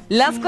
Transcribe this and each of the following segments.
Las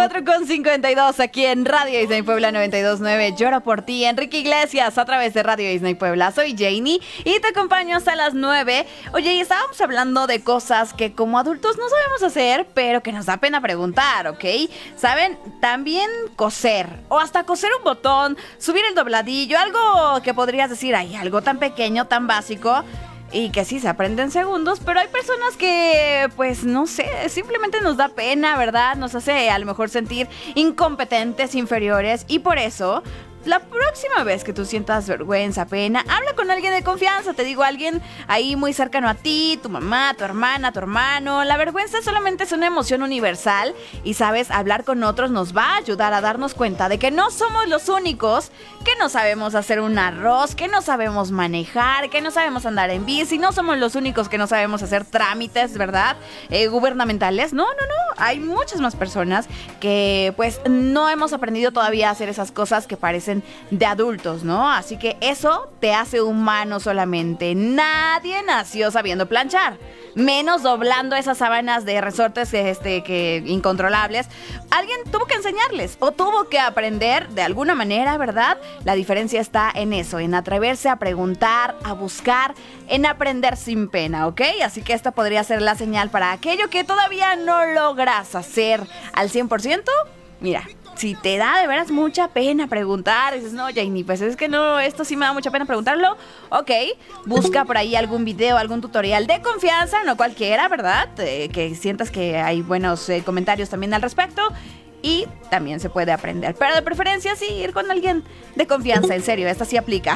4:52 aquí en Radio Disney Puebla 92.9. Lloro por ti, Enrique Iglesias, a través de Radio Disney Puebla. Soy Janie y te acompaño hasta las 9. Oye, y estábamos hablando de cosas que como adultos no sabemos hacer, pero que nos da pena preguntar, ¿ok? ¿Saben? También coser, o hasta coser un botón, subir el dobladillo, algo que podrías decir, ay, algo tan pequeño, tan básico, y que sí se aprende en segundos, pero hay personas que, pues, no sé, simplemente nos da pena, ¿verdad? Nos hace a lo mejor sentir incompetentes, inferiores, y por eso, la próxima vez que tú sientas vergüenza, pena, habla con alguien de confianza, te digo, alguien ahí muy cercano a ti, tu mamá, tu hermana, tu hermano. La vergüenza solamente es una emoción universal y, sabes, hablar con otros nos va a ayudar a darnos cuenta de que no somos los únicos que no sabemos hacer un arroz, que no sabemos manejar, que no sabemos andar en bici, no somos los únicos que no sabemos hacer trámites, ¿verdad? Gubernamentales. No, hay muchas más personas que pues no hemos aprendido todavía a hacer esas cosas que parecen de adultos, ¿no? Así que eso te hace humano solamente. Nadie nació sabiendo planchar, menos doblando esas sábanas de resortes que incontrolables. Alguien tuvo que enseñarles o tuvo que aprender de alguna manera, ¿verdad? La diferencia está en eso, en atreverse a preguntar, a buscar, en aprender sin pena, ¿ok? Así que esta podría ser la señal para aquello que todavía no logras hacer al 100%. Mira, si te da de veras mucha pena preguntar, dices, no, Janie, pues es que no, esto sí me da mucha pena preguntarlo, ok, busca por ahí algún video, algún tutorial de confianza, no cualquiera, ¿verdad? Que sientas que hay buenos comentarios también al respecto. Y también se puede aprender, pero de preferencia sí ir con alguien de confianza, en serio, esta sí aplica.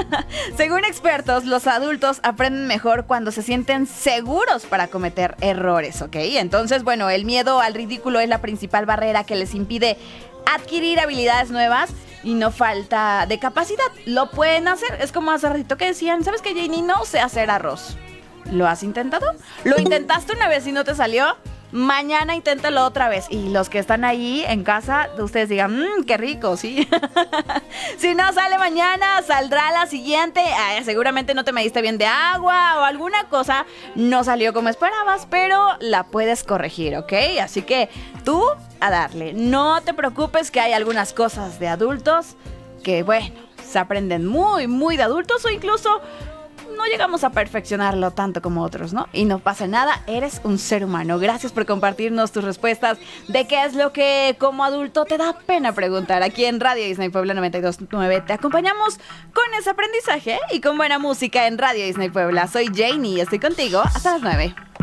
Según expertos, los adultos aprenden mejor cuando se sienten seguros para cometer errores, ¿ok? Entonces, bueno, el miedo al ridículo es la principal barrera que les impide adquirir habilidades nuevas. Y no falta de capacidad, lo pueden hacer. Es como hace ratito que decían, ¿sabes qué, Janie? No sé hacer arroz. ¿Lo has intentado? ¿Lo intentaste una vez y no te salió? Mañana inténtalo otra vez. Y los que están ahí en casa, ustedes digan, qué rico, ¿sí? Si no sale mañana, saldrá la siguiente. Seguramente no te mediste bien de agua o alguna cosa no salió como esperabas, pero la puedes corregir, ¿ok? Así que tú a darle. No te preocupes que hay algunas cosas de adultos que, bueno, se aprenden muy, muy de adultos o incluso no llegamos a perfeccionarlo tanto como otros, ¿no? Y no pasa nada, eres un ser humano. Gracias por compartirnos tus respuestas de qué es lo que como adulto te da pena preguntar. Aquí en Radio Disney Puebla 92.9 te acompañamos con ese aprendizaje y con buena música en Radio Disney Puebla. Soy Janie y estoy contigo hasta las 9.